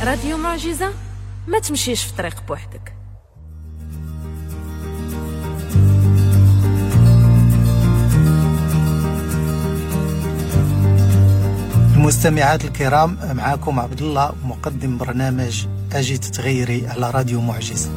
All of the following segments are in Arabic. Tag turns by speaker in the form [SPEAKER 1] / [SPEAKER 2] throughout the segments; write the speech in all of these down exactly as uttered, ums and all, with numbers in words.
[SPEAKER 1] راديو معجزة، ما تمشيش في طريق بوحدك.
[SPEAKER 2] المستمعات الكرام، معكم عبد الله، مقدم برنامج أجي تتغيري على راديو معجزة.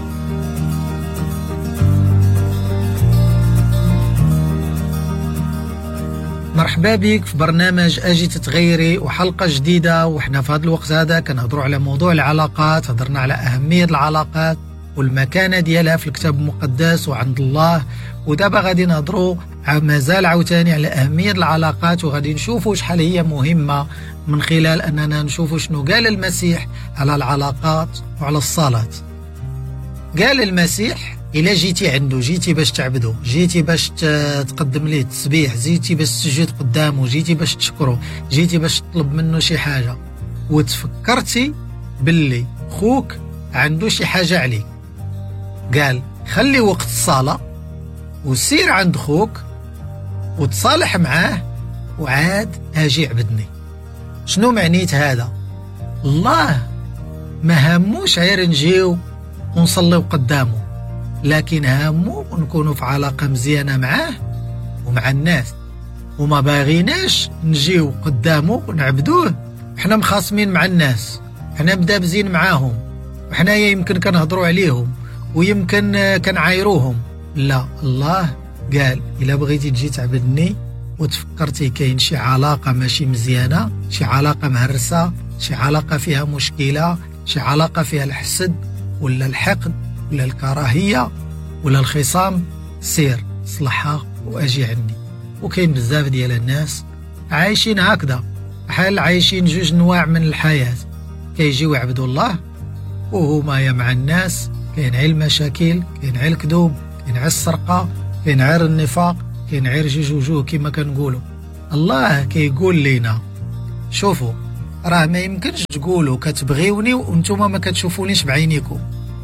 [SPEAKER 2] مرحبا بك في برنامج أجي تتغيري وحلقة جديدة. وإحنا في هذا الوقت هذا كنهضروا على موضوع العلاقات، هضرنا على أهمية العلاقات والمكانة ديالها في الكتاب المقدس وعند الله. ودابا غادي نهضروا مازال عاوتاني على أهمية العلاقات، وغادي نشوفوا شحال هي مهمة من خلال أننا نشوفوا شنو قال المسيح على العلاقات وعلى الصلاة. قال المسيح: إلا جيتي عنده، جيتي باش تعبده، جيتي باش تقدم ليه التسبيح، جيتي باش تسجد قدامه، جيتي باش تشكره، جيتي باش تطلب منه شي حاجة، وتفكرتي باللي خوك عنده شي حاجة عليك، قال خلي وقت الصلاة وسير عند خوك وتصالح معاه وعاد اجي عبدني. شنو معنيت هذا؟ الله ما هموش غير نجيو ونصليو قدامه، لكن هامو نكونوا في علاقة مزيانة معاه ومع الناس، وما باغيناش نجيو قدامه ونعبدوه احنا مخاصمين مع الناس، احنا مدابزين معاهم، وحنا يمكن كنهضروا عليهم ويمكن كنعايروهم. لا، الله قال إلا بغيتي تجي تعبدني وتفكرتي كاين شي علاقة ماشي مزيانة، شي علاقة مهرسة، شي علاقة فيها مشكلة، شي علاقة فيها الحسد ولا الحقد ولا الكراهية ولا الخصام، سير صلحها واجي عني. وكاين بزاف ديال الناس عايشين هكذا، حال عايشين جوج نواع من الحياة، كيجيو يعبدوا الله وهما يا مع الناس كاين عيل المشاكل، كاين عيل الكذوب، كاين عيل السرقة، كاين عير النفاق، كاين عير جوج وجوه كما كنقولوا. الله كيقول لينا شوفوا، راه ما يمكنش تقولوا كتبغيوني وانتم ما كتشوفونيش بعينيكم،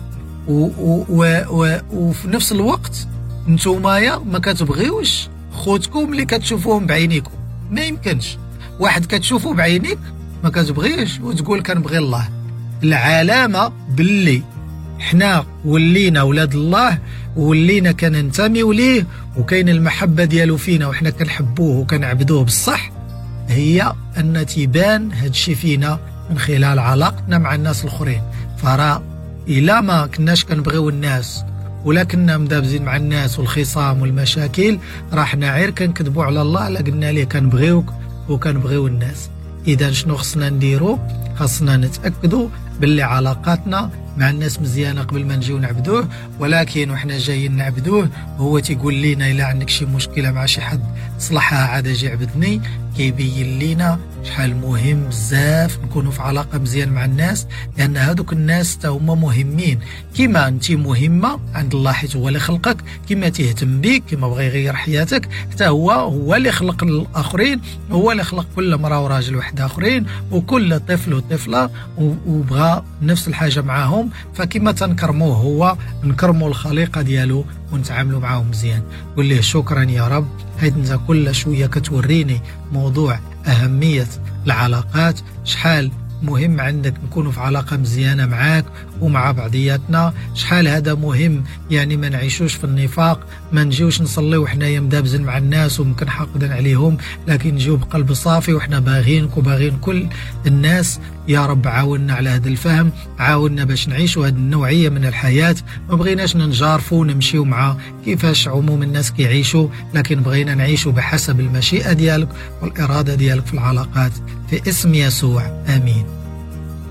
[SPEAKER 2] وفي نفس الوقت نتومايا ما كتبغيوش خوتكم اللي كتشوفوهم بعينيكم. ما يمكنش واحد كتشوفه بعينيك ما كتبغيش وتقول كنبغي الله. العلامة باللي حنا ولينا ولاد الله ولينا كننتميو ليه وكاين المحبة ديالو فينا وحنا كنحبوه وكنعبدوه بالصح، هي أن تيبان هادشي فينا من خلال علاقتنا مع الناس الآخرين. فرا إلا ما كناش كنبغيو الناس ولا كنا مدابزين مع الناس والخصام والمشاكل، راه حنا غير كنكذبوا على الله لا قلنا ليه كنبغيوك وكنبغيو الناس. إذا شنو خصنا نديرو؟ خصنا نتأكدوا باللي علاقاتنا مع الناس مزيانة قبل ما نجيو نعبدوه. ولكن وحنا جايين نعبدوه هو تيقول لينا إلا عندك شي مشكلة مع شي حد صلحها عاد اجي عبدني، كيبين لينا شحال مهم بزاف نكونوا في علاقة مزيان مع الناس، لأن هذوك الناس تا هما مهمين كما انت مهمة عند الله، حيث هو اللي خلقك، كما تهتم بيك، كما بغى يغير حياتك، حتى هو هو اللي خلق الآخرين، هو اللي خلق كل مرأة وراجل واحد آخرين وكل طفل وطفلة وبغى نفس الحاجة معاهم. فكما تنكرموه هو نكرموا الخليقة ديالو ونتعاملوا معاهم مزيان. قول ليه شكرا يا رب، حيث انت كل شوية كتوريني موضوع أهمية العلاقات، شحال مهم عندك نكونوا في علاقة مزيانة معاك ومع بعضياتنا، شحال هذا مهم يعني ما نعيشوش في النفاق، ما نجيوش نصليو وحنايا مدابزين مع الناس وممكن حاقدين عليهم، لكن نجيو بقلب صافي وحنا باغينك وباغين كل الناس. يا رب عاوننا على هذا الفهم، عاوننا باش نعيشوا هذه النوعية من الحياة، ما بغيناش ننجارفوا ونمشيو مع كيفاش عموم الناس كيعيشوا، لكن بغينا نعيشوا بحسب المشيئة ديالك والإرادة ديالك في العلاقات، في اسم يسوع، آمين.